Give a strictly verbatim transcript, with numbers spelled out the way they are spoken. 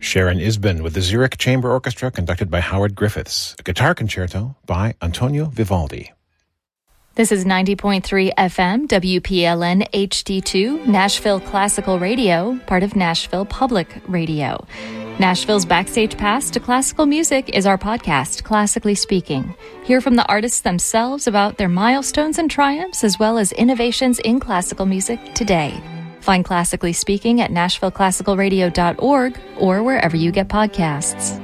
Sharon Isbin with the Zurich Chamber Orchestra conducted by Howard Griffiths. A guitar concerto by Antonio Vivaldi. This is ninety point three F M, W P L N H D two, Nashville Classical Radio, part of Nashville Public Radio. Nashville's Backstage Pass to Classical Music is our podcast, Classically Speaking. Hear from the artists themselves about their milestones and triumphs, as well as innovations in classical music today. Find Classically Speaking at nashville classical radio dot org or wherever you get podcasts.